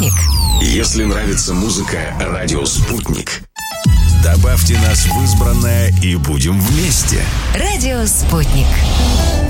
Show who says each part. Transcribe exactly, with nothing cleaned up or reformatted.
Speaker 1: «Спутник».
Speaker 2: Если нравится музыка «Радио Спутник»,
Speaker 3: добавьте нас в избранное и будем вместе.
Speaker 1: «Радио Спутник».